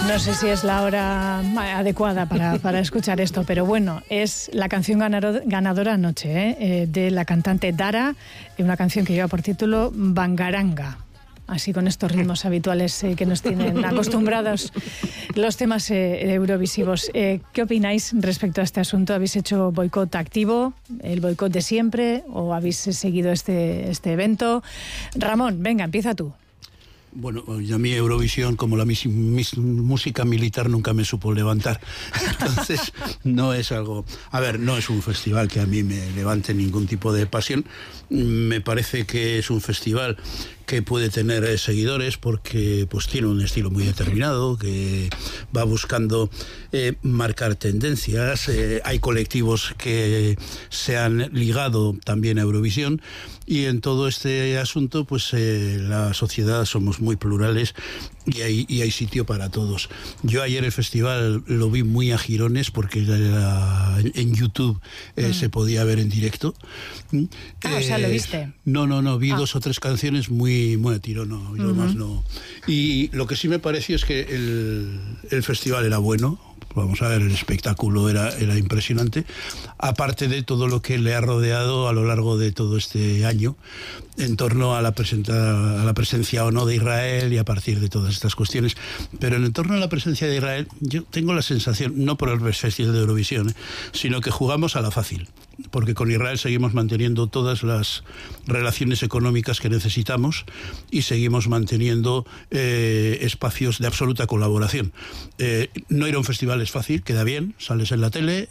No sé si es la hora adecuada para escuchar esto, pero bueno, es la canción ganadora anoche, de la cantante Dara, una canción que lleva por título Bangaranga. Así con estos ritmos habituales que nos tienen acostumbrados los temas eurovisivos. ¿Qué opináis respecto a este asunto? ¿Habéis hecho boicot activo, el boicot de siempre, o habéis seguido este evento? Ramón, venga, empieza tú. Bueno, a mí Eurovisión, como la música militar, nunca me supo levantar. Entonces, no es algo... A ver, no es un festival que a mí me levante ningún tipo de pasión. Me parece que es un festival que puede tener seguidores porque pues tiene un estilo muy determinado, que va buscando marcar tendencias. Hay colectivos que se han ligado también a Eurovisión, y en todo este asunto pues la sociedad somos muy plurales y hay sitio para todos. Yo ayer el festival lo vi muy a girones porque en YouTube se podía ver en directo. O sea, ¿lo viste? No, vi 2 o 3 canciones muy a tiro, no, yo más no. Y lo que sí me pareció es que el festival era bueno. Vamos a ver, el espectáculo era impresionante, aparte de todo lo que le ha rodeado a lo largo de todo este año en torno a la presencia o no de Israel y a partir de todas estas cuestiones. Pero en torno a la presencia de Israel, yo tengo la sensación, no por el Festival de Eurovisión, sino que jugamos a la fácil, porque con Israel seguimos manteniendo todas las relaciones económicas que necesitamos y seguimos manteniendo espacios de absoluta colaboración. No ir a un festival es fácil, queda bien, sales en la tele,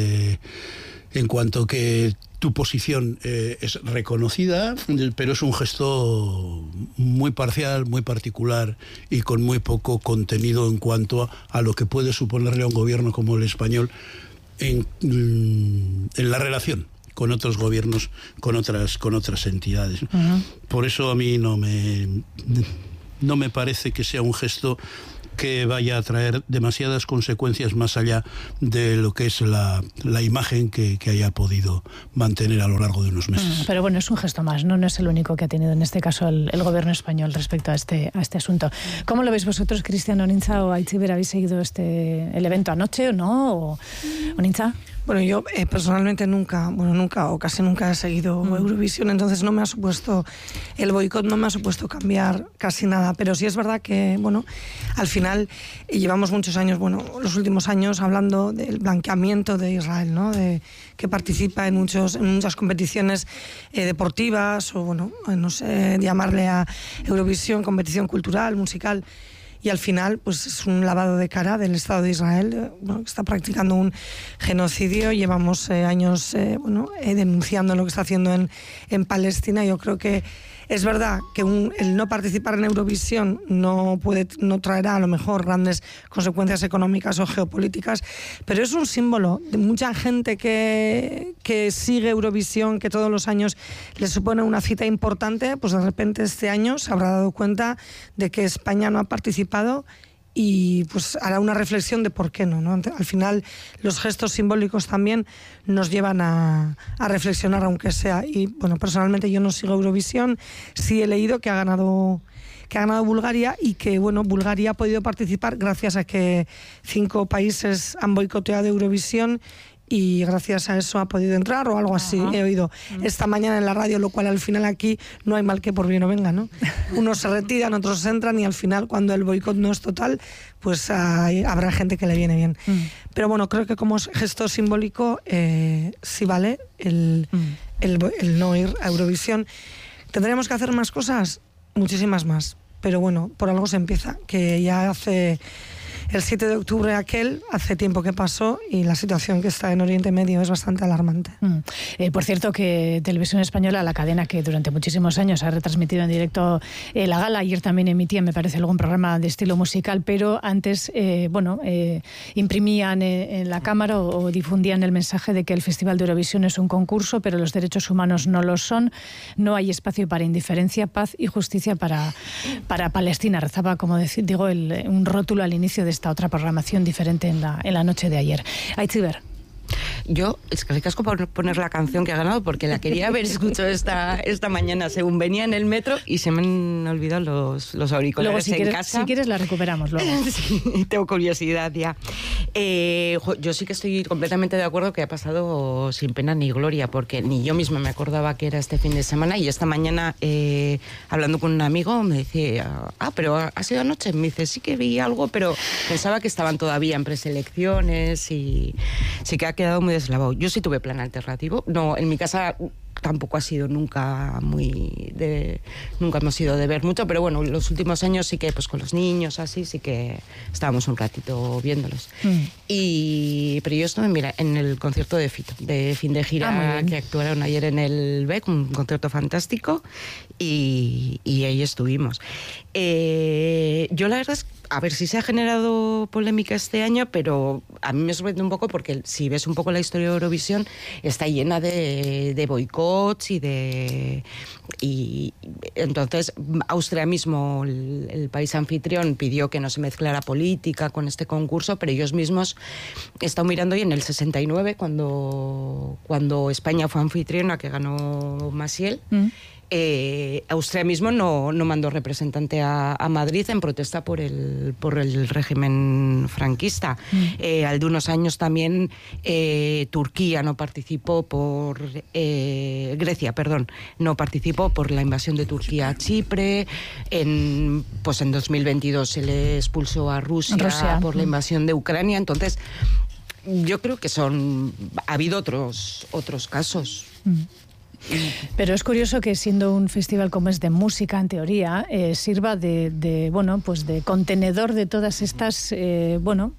en cuanto que tu posición es reconocida, pero es un gesto muy parcial, muy particular y con muy poco contenido en cuanto a lo que puede suponerle a un gobierno como el español en la relación con otros gobiernos, con otras entidades. Uh-huh. Por eso a mí no me parece que sea un gesto que vaya a traer demasiadas consecuencias más allá de lo que es la imagen que haya podido mantener a lo largo de unos meses. Pero bueno, es un gesto más, no es el único que ha tenido en este caso el gobierno español respecto a este asunto. ¿Cómo lo veis vosotros, Cristian Onintza o Aitziber? ¿Habéis seguido el evento anoche o no? Onintza. Bueno, yo personalmente nunca o casi nunca he seguido Eurovisión, entonces no me ha supuesto, el boicot no me ha supuesto cambiar casi nada, pero sí es verdad que, bueno, al final llevamos muchos años, los últimos años hablando del blanqueamiento de Israel, ¿no? De que participa en muchas competiciones deportivas o, no sé, llamarle a Eurovisión competición cultural, musical. Y al final, pues es un lavado de cara del Estado de Israel, que está practicando un genocidio. Llevamos años denunciando lo que está haciendo en Palestina. Yo creo que es verdad que el no participar en Eurovisión no traerá a lo mejor grandes consecuencias económicas o geopolíticas, pero es un símbolo de mucha gente que sigue Eurovisión, que todos los años le supone una cita importante. Pues de repente este año se habrá dado cuenta de que España no ha participado y pues hará una reflexión de por qué no. Al final los gestos simbólicos también nos llevan a reflexionar, aunque sea. Y bueno, personalmente yo no sigo Eurovisión, sí he leído que ha ganado Bulgaria y que Bulgaria ha podido participar gracias a que 5 países han boicoteado Eurovisión y gracias a eso ha podido entrar o algo así. He oído esta mañana en la radio, lo cual al final aquí no hay mal que por bien no venga, ¿no? Unos se retiran, otros entran y al final cuando el boicot no es total, pues habrá gente que le viene bien. Pero bueno, creo que como gesto simbólico sí vale el no ir a Eurovisión. ¿Tendríamos que hacer más cosas? Muchísimas más. Pero bueno, por algo se empieza, que ya hace... El 7 de octubre hace tiempo que pasó y la situación que está en Oriente Medio es bastante alarmante. Por cierto, que Televisión Española, la cadena que durante muchísimos años ha retransmitido en directo la gala, ayer también emitía, me parece, algún programa de estilo musical, pero antes, imprimían en la cámara o difundían el mensaje de que el Festival de Eurovisión es un concurso, pero los derechos humanos no lo son. No hay espacio para indiferencia, paz y justicia para Palestina. Rezaba, como digo, un rótulo al inicio de esta otra programación diferente en la noche de ayer. Aitziber. Yo, es que ricasco por poner la canción que ha ganado, porque la quería haber escuchado esta mañana según venía en el metro y se me han olvidado los auriculares luego, en casa. Si quieres la recuperamos luego. Sí, tengo curiosidad ya. Yo sí que estoy completamente de acuerdo que ha pasado sin pena ni gloria, porque ni yo misma me acordaba que era este fin de semana, y esta mañana hablando con un amigo me decía, pero ¿ha sido anoche? Me dice, sí que vi algo, pero pensaba que estaban todavía en preselecciones y sí que ha quedado muy deslavado. Yo sí tuve plan alternativo. No, en mi casa tampoco ha sido nunca nunca hemos ido de ver mucho, pero bueno, los últimos años sí que pues con los niños así sí que estábamos un ratito viéndolos. Pero yo estuve, mira, en el concierto de Fito, de fin de gira, que actuaron ayer en el BEC, un concierto fantástico, y ahí estuvimos. Yo la verdad es, a ver, si se ha generado polémica este año, pero a mí me sorprende un poco porque si ves un poco la historia de Eurovisión, está llena de boicots y entonces Austria mismo, el país anfitrión, pidió que no se mezclara política con este concurso, pero ellos mismos están mirando, y en el 69, cuando España fue anfitriona, que ganó Maciel, Austria mismo no mandó representante a Madrid en protesta por el régimen franquista. Al de unos años también Turquía no participó Grecia, no participó por la invasión de Turquía a Chipre. En 2022 se le expulsó a Rusia por la invasión de Ucrania. Entonces, yo creo que ha habido otros casos. Pero es curioso que siendo un festival como es de música, en teoría, sirva de contenedor de todas estas, no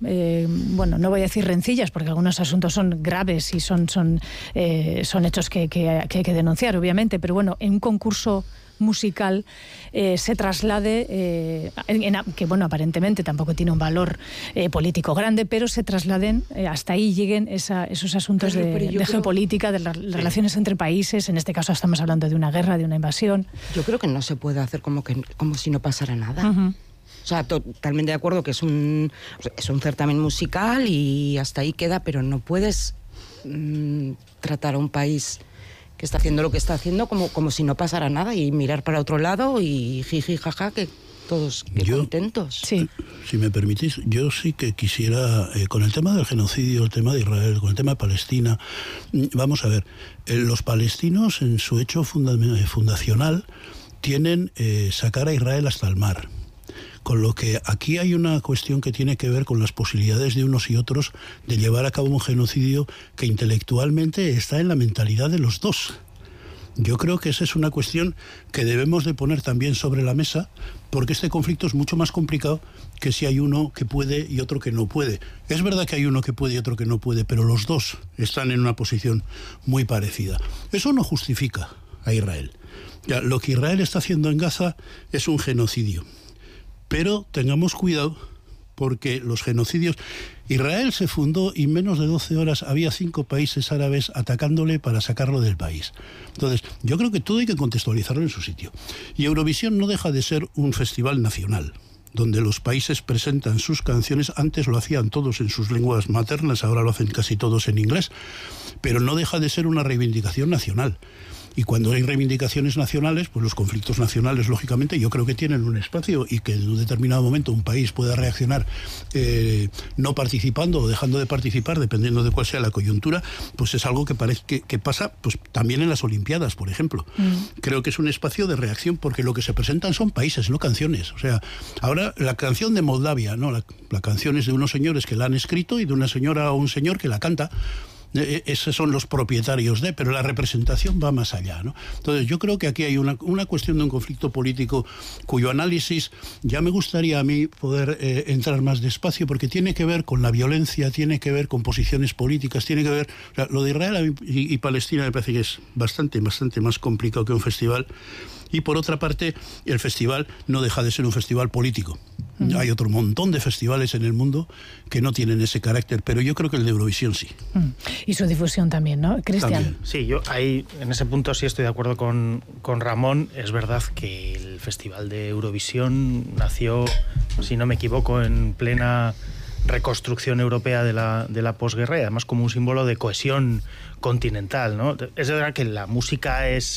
voy a decir rencillas, porque algunos asuntos son graves y son hechos que hay que denunciar, obviamente, pero bueno, en un concurso musical se traslade, que bueno, aparentemente tampoco tiene un valor político grande, pero se trasladen, hasta ahí lleguen esos asuntos de geopolítica, de las relaciones entre países. En este caso estamos hablando de una guerra, de una invasión. Yo creo que no se puede hacer como si no pasara nada. O sea, totalmente de acuerdo que es un certamen musical y hasta ahí queda, pero no puedes tratar a un país que está haciendo lo que está haciendo como si no pasara nada y mirar para otro lado y jiji, jaja, que todos contentos. Sí. Si me permitís, yo sí que quisiera, con el tema del genocidio, el tema de Israel, con el tema de Palestina, vamos a ver, los palestinos en su hecho fundacional tienen sacar a Israel hasta el mar. Con lo que aquí hay una cuestión que tiene que ver con las posibilidades de unos y otros de llevar a cabo un genocidio que intelectualmente está en la mentalidad de los dos. Yo creo que esa es una cuestión que debemos de poner también sobre la mesa, porque este conflicto es mucho más complicado que si hay uno que puede y otro que no puede. Es verdad que hay uno que puede y otro que no puede, pero los dos están en una posición muy parecida. Eso no justifica a Israel. Ya, lo que Israel está haciendo en Gaza es un genocidio. Pero tengamos cuidado, porque los genocidios... Israel se fundó y en menos de 12 horas había 5 países árabes atacándole para sacarlo del país. Entonces, yo creo que todo hay que contextualizarlo en su sitio. Y Eurovisión no deja de ser un festival nacional, donde los países presentan sus canciones. Antes lo hacían todos en sus lenguas maternas, ahora lo hacen casi todos en inglés, pero no deja de ser una reivindicación nacional. Y cuando hay reivindicaciones nacionales, pues los conflictos nacionales, lógicamente, yo creo que tienen un espacio, y que en un determinado momento un país pueda reaccionar no participando o dejando de participar, dependiendo de cuál sea la coyuntura, pues es algo que parece que pasa pues también en las Olimpiadas, por ejemplo. Creo que es un espacio de reacción, porque lo que se presentan son países, no canciones. O sea, ahora la canción de Moldavia, ¿no? La canción es de unos señores que la han escrito y de una señora o un señor que la canta. Esos son los propietarios pero la representación va más allá, ¿no? Entonces yo creo que aquí hay una cuestión de un conflicto político cuyo análisis ya me gustaría a mí poder entrar más despacio, porque tiene que ver con la violencia, tiene que ver con posiciones políticas, tiene que ver... O sea, lo de Israel y Palestina me parece que es bastante más complicado que un festival. Y por otra parte, el festival no deja de ser un festival político. Hay otro montón de festivales en el mundo que no tienen ese carácter, pero yo creo que el de Eurovisión sí. Y su difusión también, ¿no, Cristian? Sí, yo ahí en ese punto sí estoy de acuerdo con Ramón. Es verdad que el Festival de Eurovisión nació, si no me equivoco, en plena reconstrucción europea de la posguerra, y además como un símbolo de cohesión continental, ¿no? Es verdad que la música es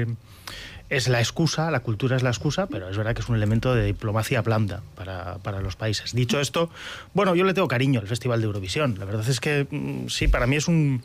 la excusa, la cultura es la excusa, pero es verdad que es un elemento de diplomacia blanda para los países. Dicho esto, bueno, yo le tengo cariño al Festival de Eurovisión. La verdad es que sí, para mí es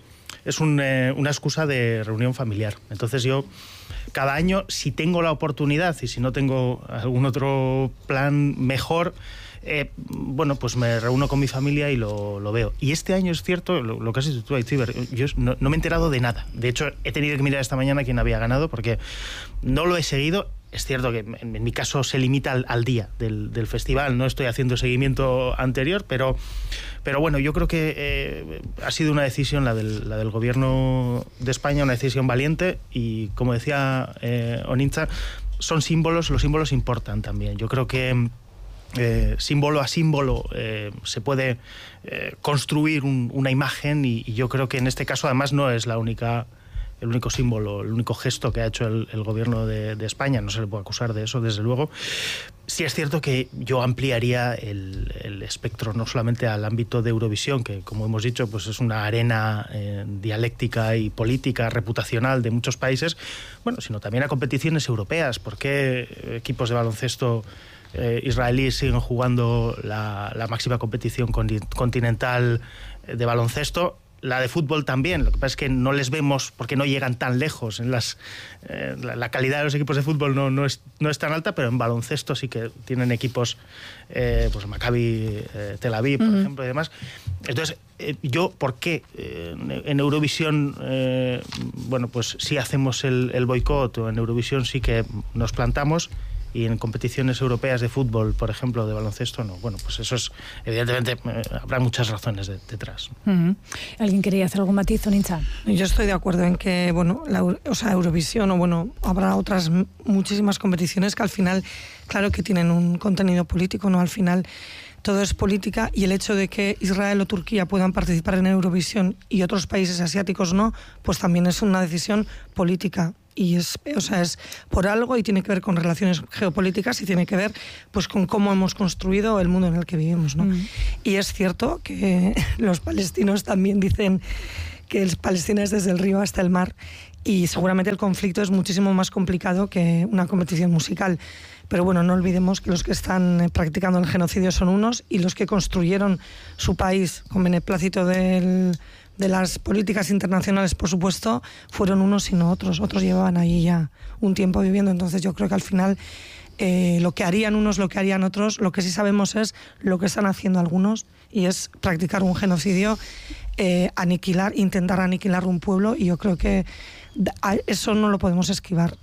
una excusa de reunión familiar. Entonces yo, cada año, si tengo la oportunidad y si no tengo algún otro plan mejor, bueno, pues me reúno con mi familia y lo veo. Y este año es cierto, lo que has dicho tú, Aitziber, yo no me he enterado de nada. De hecho, he tenido que mirar esta mañana quién había ganado, porque no lo he seguido. Es cierto que en mi caso se limita al día del festival, no estoy haciendo seguimiento anterior, pero bueno, yo creo que ha sido una decisión la del gobierno de España, una decisión valiente, y como decía Onintza, son símbolos, los símbolos importan también. Yo creo que símbolo a símbolo se puede construir una imagen, y yo creo que en este caso además no es el único símbolo, el único gesto que ha hecho el gobierno de España. No se le puede acusar de eso, desde luego. Sí es cierto que yo ampliaría el espectro no solamente al ámbito de Eurovisión, que como hemos dicho pues es una arena dialéctica y política, reputacional de muchos países, bueno, sino también a competiciones europeas. ¿Por qué equipos de baloncesto israelíes siguen jugando la máxima competición continental de baloncesto? La de fútbol también, lo que pasa es que no les vemos porque no llegan tan lejos. La calidad de los equipos de fútbol no es tan alta, pero en baloncesto sí que tienen equipos, pues Maccabi Tel Aviv, por ejemplo, y demás. Entonces, yo, ¿por qué en Eurovisión, bueno, pues sí hacemos el boicot, o en Eurovisión sí que nos plantamos, y en competiciones europeas de fútbol, por ejemplo, de baloncesto, no? Bueno, pues eso es, evidentemente, habrá muchas razones detrás. ¿Alguien quería hacer algún matiz, Onintza? Yo estoy de acuerdo en que, bueno, Eurovisión, o bueno, habrá otras muchísimas competiciones que al final, claro que tienen un contenido político, ¿no? Al final todo es política, y el hecho de que Israel o Turquía puedan participar en Eurovisión y otros países asiáticos no, pues también es una decisión política. Y es por algo, y tiene que ver con relaciones geopolíticas, y tiene que ver pues con cómo hemos construido el mundo en el que vivimos, ¿no? Y es cierto que los palestinos también dicen que Palestina es desde el río hasta el mar, y seguramente el conflicto es muchísimo más complicado que una competición musical. Pero bueno, no olvidemos que los que están practicando el genocidio son unos, y los que construyeron su país con beneplácito de las políticas internacionales, por supuesto, fueron unos y no otros. Otros llevaban ahí ya un tiempo viviendo. Entonces yo creo que al final lo que harían unos, lo que harían otros, lo que sí sabemos es lo que están haciendo algunos, y es practicar un genocidio, intentar aniquilar un pueblo, y yo creo que eso no lo podemos esquivar.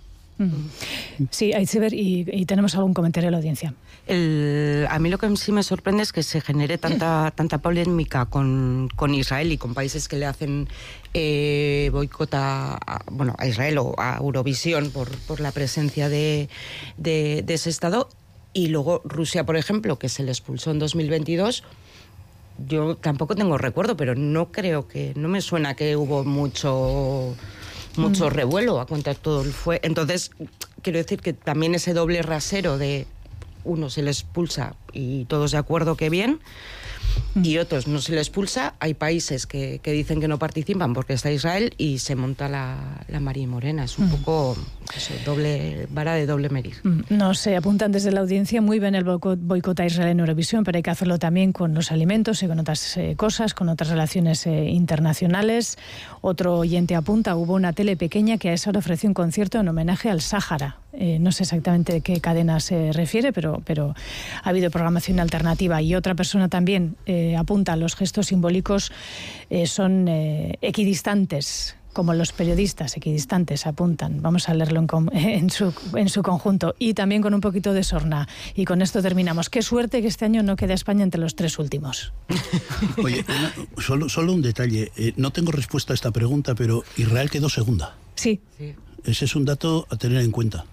Sí, Aitziber, y tenemos algún comentario de la audiencia. A mí lo que sí me sorprende es que se genere tanta polémica con Israel y con países que le hacen boicot a Israel o a Eurovisión por la presencia de ese Estado, y luego Rusia, por ejemplo, que se le expulsó en 2022. Yo tampoco tengo recuerdo, pero no me suena que hubo mucho revuelo a cuenta de todo fue. Entonces, quiero decir que también ese doble rasero de uno se le expulsa y todos de acuerdo que bien, y otros no se le expulsa. Hay países que dicen que no participan porque está Israel, y se monta la María Morena. Es un poco doble vara de doble medir. Nos apuntan desde la audiencia muy bien el boicot a Israel en Eurovisión, pero hay que hacerlo también con los alimentos y con otras cosas, con otras relaciones internacionales. Otro oyente apunta, hubo una tele pequeña que a esa hora ofreció un concierto en homenaje al Sáhara. No sé exactamente de qué cadena se refiere, pero ha habido programación alternativa. Y otra persona también apunta, los gestos simbólicos son equidistantes, como los periodistas equidistantes apuntan. Vamos a leerlo en su conjunto, y también con un poquito de sorna. Y con esto terminamos. Qué suerte que este año no quede España entre los 3 últimos. Oye, solo un detalle. No tengo respuesta a esta pregunta, pero Israel quedó segunda. Sí. Ese es un dato a tener en cuenta.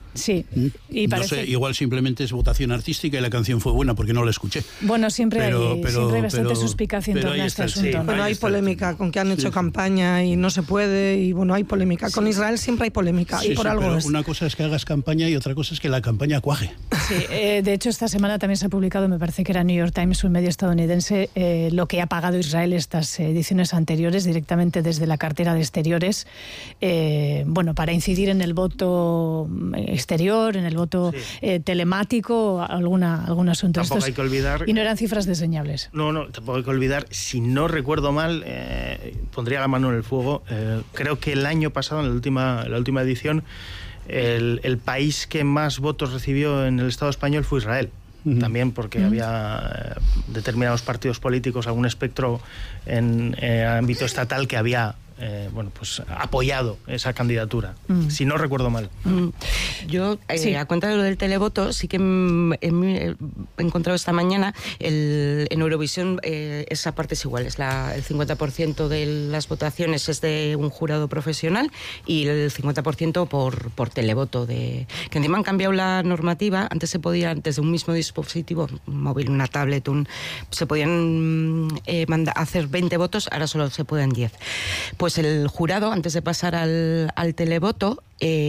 Sí, y parece... No sé, igual simplemente es votación artística y la canción fue buena porque no la escuché. Bueno, siempre hay bastante suspicacia en torno a este asunto. Sí. ¿no? Bueno, hay polémica con que han hecho campaña y no se puede, y bueno, hay polémica. Con Israel siempre hay polémica, y por algo pero es. una cosa es que hagas campaña y otra cosa es que la campaña cuaje. Sí, de hecho esta semana también se ha publicado, me parece que era New York Times, un medio estadounidense, lo que ha pagado Israel estas ediciones anteriores directamente desde la cartera de exteriores, bueno, para incidir en el voto exterior, en el voto telemático, algún asunto. Tampoco hay que olvidar... Y no eran cifras desdeñables. No, tampoco hay que olvidar, si no recuerdo mal, pondría la mano en el fuego, creo que el año pasado, en la última edición, el país que más votos recibió en el Estado español fue Israel. También porque había determinados partidos políticos, algún espectro en ámbito estatal que había apoyado esa candidatura, si no recuerdo mal. Yo, a cuenta de lo del televoto, sí que he encontrado esta mañana en Eurovisión esa parte es igual, el 50% de las votaciones es de un jurado profesional y el 50% por televoto, que encima han cambiado la normativa. Antes se podía, desde un mismo dispositivo, un móvil, una tablet, se podían hacer 20 votos, ahora solo se pueden 10. Pues el jurado, antes de pasar al televoto,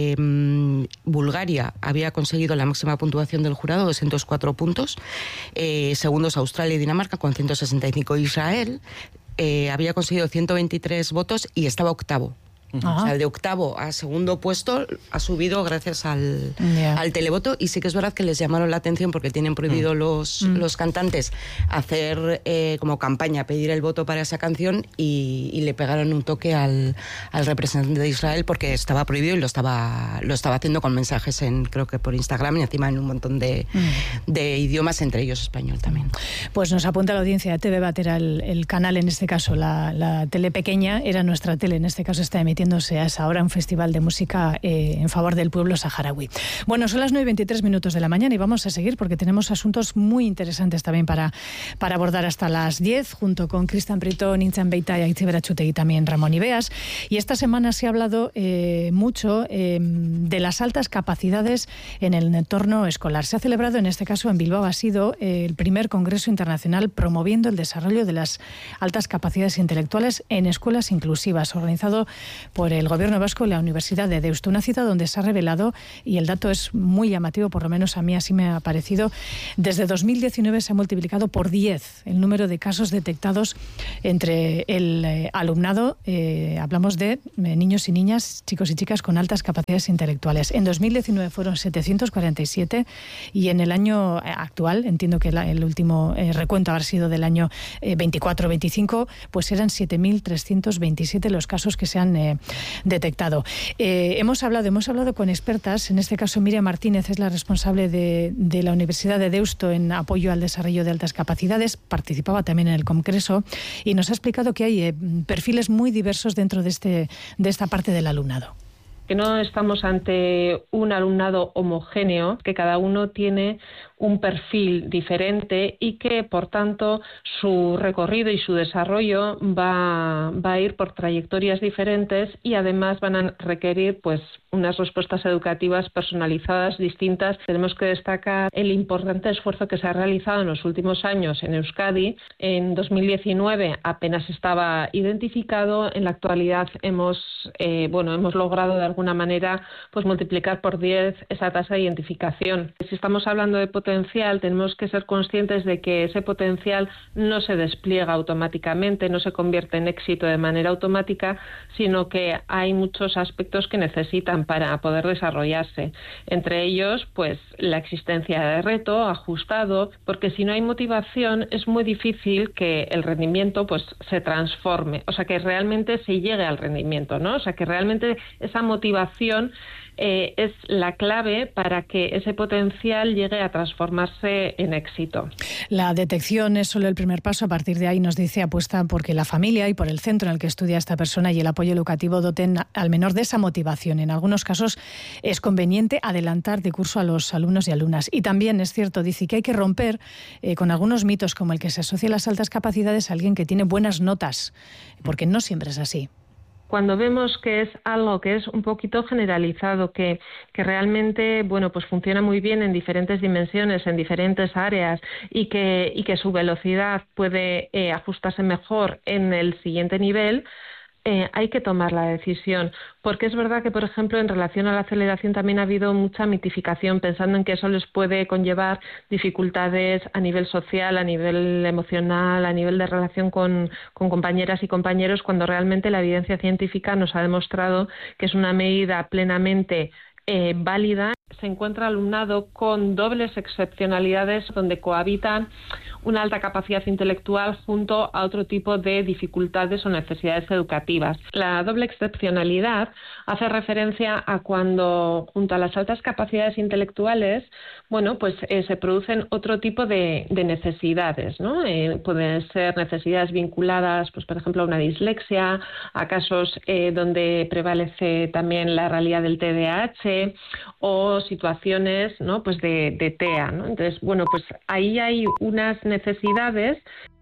Bulgaria había conseguido la máxima puntuación del jurado, 204 puntos. Segundos Australia y Dinamarca con 165. Israel había conseguido 123 votos y estaba octavo. O sea, de octavo a segundo puesto ha subido gracias al televoto, y sí que es verdad que les llamaron la atención porque tienen prohibido los cantantes hacer como campaña, pedir el voto para esa canción, y le pegaron un toque al representante de Israel porque estaba prohibido y lo estaba haciendo con mensajes creo que por Instagram, y encima en un montón de idiomas, entre ellos español también. Pues nos apunta la audiencia de TV Bat, era el canal, en este caso la tele pequeña, era nuestra tele, en este caso está emitiendo a esa hora un festival de música en favor del pueblo saharaui. Bueno, son las 9:23 de la mañana y vamos a seguir porque tenemos asuntos muy interesantes también para abordar hasta las 10, junto con Cristian Prieto, Nintzan Beita y Aitziber Achute, y también Ramón Ibeas. Y esta semana se ha hablado mucho de las altas capacidades en el entorno escolar. Se ha celebrado, en este caso en Bilbao, ha sido el primer Congreso Internacional promoviendo el desarrollo de las altas capacidades intelectuales en escuelas inclusivas, organizado por el Gobierno vasco y la Universidad de Deusto. Una cita donde se ha revelado, y el dato es muy llamativo, por lo menos a mí así me ha parecido, desde 2019 se ha multiplicado por 10 el número de casos detectados entre el alumnado. Hablamos de niños y niñas, chicos y chicas con altas capacidades intelectuales. En 2019 fueron 747 y en el año actual, entiendo que el último recuento habrá sido del año 24-25, pues eran 7.327 los casos que se han detectado. Hemos hablado con expertas, en este caso Miriam Martínez es la responsable de la Universidad de Deusto en apoyo al desarrollo de altas capacidades, participaba también en el Congreso y nos ha explicado que hay perfiles muy diversos dentro de esta parte del alumnado. Que no estamos ante un alumnado homogéneo, que cada uno tiene un perfil diferente y que, por tanto, su recorrido y su desarrollo va a ir por trayectorias diferentes y además van a requerir unas respuestas educativas personalizadas distintas. Tenemos que destacar el importante esfuerzo que se ha realizado en los últimos años en Euskadi. En 2019 apenas estaba identificado. En la actualidad hemos logrado de alguna manera multiplicar por 10 esa tasa de identificación. Si estamos hablando de potencial, tenemos que ser conscientes de que ese potencial no se despliega automáticamente, no se convierte en éxito de manera automática, sino que hay muchos aspectos que necesitan para poder desarrollarse. Entre ellos, la existencia de reto ajustado, porque si no hay motivación es muy difícil que el rendimiento se transforme, o sea, que realmente se llegue al rendimiento, ¿no? O sea, que realmente esa motivación es la clave para que ese potencial llegue a transformarse en éxito. La detección es solo el primer paso. A partir de ahí, nos dice, apuesta porque la familia y por el centro en el que estudia esta persona y el apoyo educativo doten al menor de esa motivación. En algunos casos es conveniente adelantar de curso a los alumnos y alumnas. Y también es cierto, dice, que hay que romper con algunos mitos como el que se asocia a las altas capacidades a alguien que tiene buenas notas, porque no siempre es así. cuando vemos que es algo que es un poquito generalizado, que realmente, bueno, pues funciona muy bien en diferentes dimensiones, en diferentes áreas, y que su velocidad puede ajustarse mejor en el siguiente nivel, hay que tomar la decisión, porque es verdad que, por ejemplo, en relación a la aceleración también ha habido mucha mitificación, pensando en que eso les puede conllevar dificultades a nivel social, a nivel emocional, a nivel de relación con compañeras y compañeros, cuando realmente la evidencia científica nos ha demostrado que es una medida plenamente válida. Se encuentra alumnado con dobles excepcionalidades donde cohabitan una alta capacidad intelectual junto a otro tipo de dificultades o necesidades educativas. La doble excepcionalidad hace referencia a cuando junto a las altas capacidades intelectuales, bueno, pues se producen otro tipo de necesidades, ¿no? Pueden ser necesidades vinculadas, pues por ejemplo, a una dislexia, a casos donde prevalece también la realidad del TDAH o situaciones, ¿no?, pues de TEA, ¿no? Entonces, bueno, pues ahí hay unas necesidades.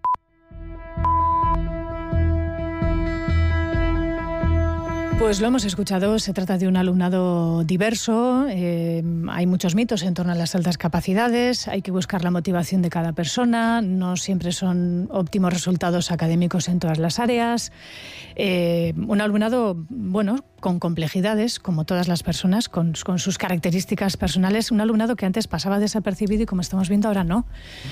Pues lo hemos escuchado, se trata de un alumnado diverso, hay muchos mitos en torno a las altas capacidades, hay que buscar la motivación de cada persona, no siempre son óptimos resultados académicos en todas las áreas. Un alumnado, bueno, con complejidades, como todas las personas, con sus características personales, un alumnado que antes pasaba desapercibido y, como estamos viendo, ahora no.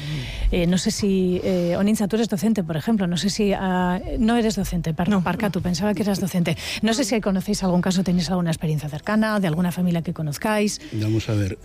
No sé si, Onintza, tú eres docente, por ejemplo, no sé si... no eres docente, Parca, tú pensaba que eras docente. No sé si conocéis algún caso, tenéis alguna experiencia cercana, de alguna familia que conozcáis. Vamos a ver,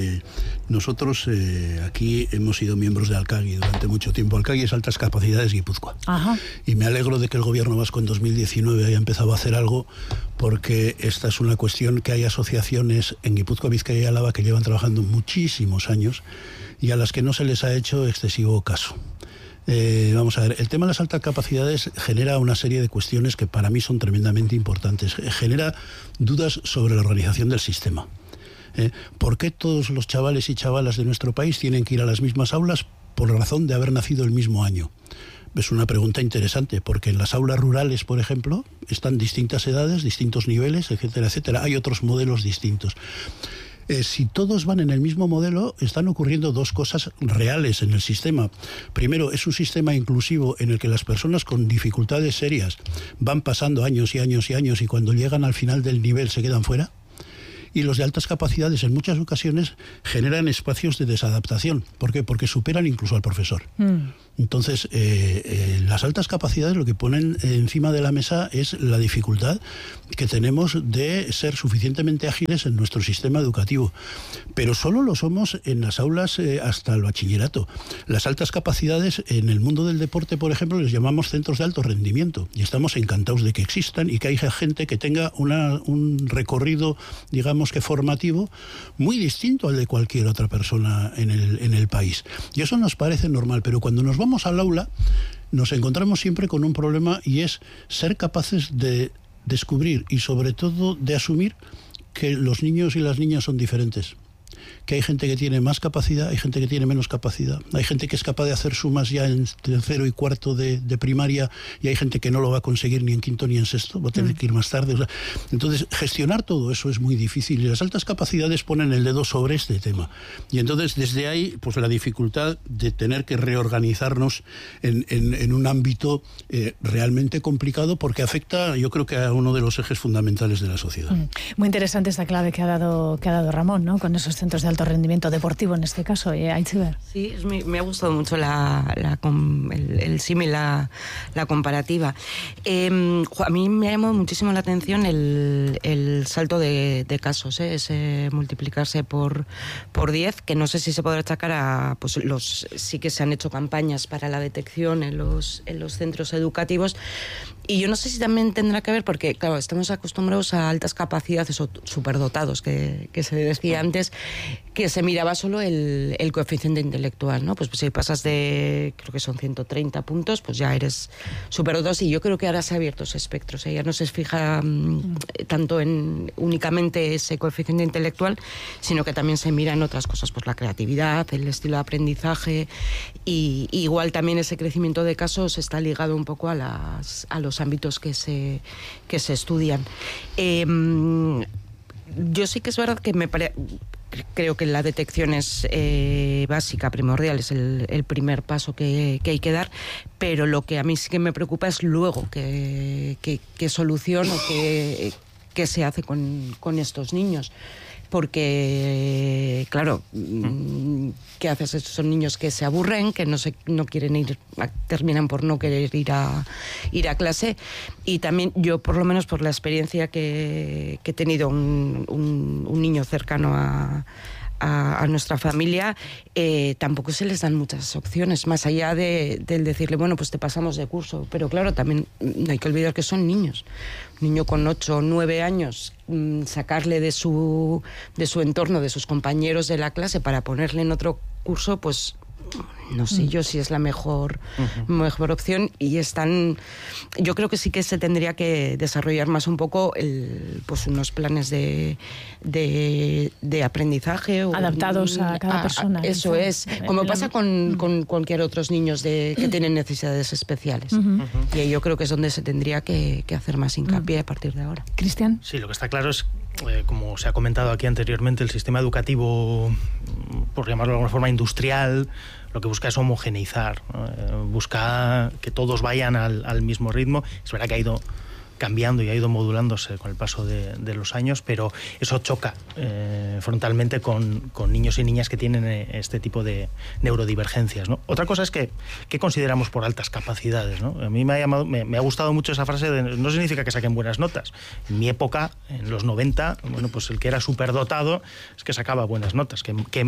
nosotros aquí hemos sido miembros de Alcagui durante mucho tiempo. Alcagui es Altas Capacidades Guipúzcoa. Ajá. Y me alegro de que el gobierno vasco en 2019 haya empezado a hacer algo, porque esta es una cuestión que hay asociaciones en Guipúzcoa, Vizcaya y Álava que llevan trabajando muchísimos años y a las que no se les ha hecho excesivo caso. Vamos a ver, el tema de las altas capacidades genera una serie de cuestiones que para mí son tremendamente importantes. Genera dudas sobre la organización del sistema. ¿Por qué todos los chavales y chavalas de nuestro país tienen que ir a las mismas aulas por razón de haber nacido el mismo año? Es una pregunta interesante, porque en las aulas rurales, por ejemplo, están distintas edades, distintos niveles, etcétera, etcétera. Hay otros modelos distintos. Si todos van en el mismo modelo, están ocurriendo dos cosas reales en el sistema. Primero, es un sistema inclusivo en el que las personas con dificultades serias van pasando años y años y años y cuando llegan al final del nivel se quedan fuera. Y los de altas capacidades en muchas ocasiones generan espacios de desadaptación. ¿Por qué? Porque superan incluso al profesor. Entonces, las altas capacidades lo que ponen encima de la mesa es la dificultad que tenemos de ser suficientemente ágiles en nuestro sistema educativo. Pero solo lo somos en las aulas hasta el bachillerato. Las altas capacidades en el mundo del deporte, por ejemplo, les llamamos centros de alto rendimiento. Y estamos encantados de que existan y que haya gente que tenga un recorrido, digamos que formativo, muy distinto al de cualquier otra persona en el país. Y eso nos parece normal, pero cuando nos vamos al aula nos encontramos siempre con un problema, y es ser capaces de descubrir y sobre todo de asumir que los niños y las niñas son diferentes. Que hay gente que tiene más capacidad, hay gente que tiene menos capacidad, hay gente que es capaz de hacer sumas ya en tercero y cuarto de primaria y hay gente que no lo va a conseguir ni en quinto ni en sexto, va a tener que ir más tarde. O sea, entonces, gestionar todo eso es muy difícil y las altas capacidades ponen el dedo sobre este tema. Y entonces, desde ahí, pues la dificultad de tener que reorganizarnos en un ámbito realmente complicado, porque afecta, yo creo que a uno de los ejes fundamentales de la sociedad. Muy interesante esta clave que ha dado Ramón, ¿no? Con esos centros de alto rendimiento deportivo en este caso, Aitziber. Sí, me ha gustado mucho el símil, la comparativa. A mí me ha llamado muchísimo la atención el salto de casos, ese multiplicarse por 10, que no sé si se podrá achacar a pues sí que se han hecho campañas para la detección en los centros educativos. Y yo no sé si también tendrá que ver, porque claro, estamos acostumbrados a altas capacidades o superdotados, que se decía antes, que se miraba solo el coeficiente intelectual, ¿no? Pues si pasas de, creo que son 130 puntos, pues ya eres superdotados, y yo creo que ahora se ha abierto ese espectro, o sea, ya no se fija tanto en únicamente ese coeficiente intelectual, sino que también se mira en otras cosas, pues la creatividad, el estilo de aprendizaje, y igual también ese crecimiento de casos está ligado un poco a los ámbitos que se estudian. Yo sí que es verdad que creo que la detección es básica, primordial, es el primer paso que hay que dar, pero lo que a mí sí que me preocupa es luego qué solución o qué se hace con estos niños. Porque, claro, ¿qué haces? Son niños que se aburren, que no quieren ir, terminan por no querer ir a clase. Y también yo, por lo menos por la experiencia que he tenido, un niño cercano a nuestra familia, tampoco se les dan muchas opciones, más allá del decirle, bueno, pues te pasamos de curso. Pero claro, también no hay que olvidar que son niños. Un niño con 8 o 9 años, sacarle de su entorno, de sus compañeros de la clase, para ponerle en otro curso, pues no sé yo si es la mejor opción. Y yo creo que sí que se tendría que desarrollar más un poco pues unos planes de aprendizaje adaptados a cada persona. Eso es, como pasa con cualquier otros niños que tienen necesidades especiales. Y ahí yo creo que es donde se tendría que hacer más hincapié a partir de ahora. Cristian. Sí, lo que está claro es, como se ha comentado aquí anteriormente, el sistema educativo, por llamarlo de alguna forma industrial, lo que busca es homogeneizar, ¿no? Busca que todos vayan al mismo ritmo. Es verdad que ha ido cambiando y ha ido modulándose con el paso de los años, pero eso choca frontalmente con niños y niñas que tienen este tipo de neurodivergencias, ¿no? Otra cosa es ¿qué consideramos por altas capacidades, ¿no? A mí me ha gustado mucho esa frase de no significa que saquen buenas notas. En mi época, en los 90, bueno, pues el que era superdotado es que sacaba buenas notas,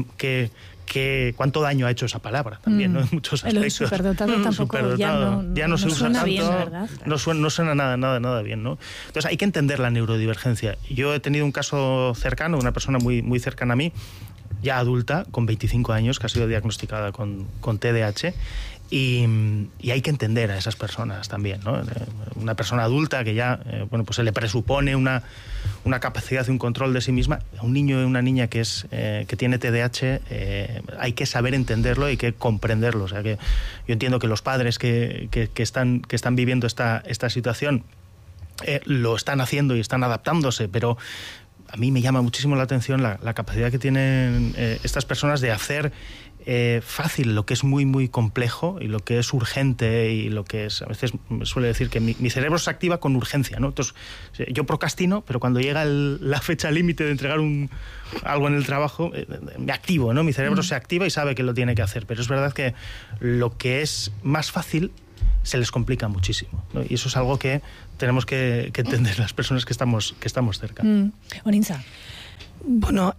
cuánto daño ha hecho esa palabra también, ¿no? En muchos aspectos. El superdotado tampoco ya no se usa suena tanto, bien, ¿verdad? No suena nada bien, ¿no? Entonces hay que entender la neurodivergencia. Yo he tenido un caso cercano, una persona muy, muy cercana a mí, ya adulta, con 25 años, que ha sido diagnosticada con TDAH. Y hay que entender a esas personas también, ¿no? Una persona adulta que ya pues se le presupone una capacidad y un control de sí misma. A un niño y una niña que tiene TDAH hay que saber entenderlo y hay que comprenderlo. O sea, que yo entiendo que los padres que están viviendo esta situación lo están haciendo y están adaptándose, pero a mí me llama muchísimo la atención la capacidad que tienen estas personas de hacer fácil lo que es muy, muy complejo y lo que es urgente y lo que es... A veces me suele decir que mi cerebro se activa con urgencia, ¿no? Entonces, yo procrastino, pero cuando llega la fecha límite de entregar algo en el trabajo, me activo, ¿no? Mi cerebro se activa y sabe que lo tiene que hacer, pero es verdad que lo que es más fácil se les complica muchísimo, ¿no? Y eso es algo que tenemos que entender las personas que estamos cerca. Oninza. Bueno,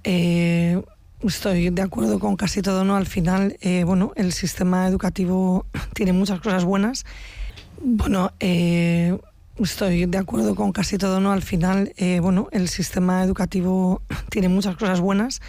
estoy de acuerdo con casi todo, ¿no? Al final, el sistema educativo tiene muchas cosas buenas. Estoy de acuerdo con casi todo, ¿no? Al final, el sistema educativo tiene muchas cosas buenas,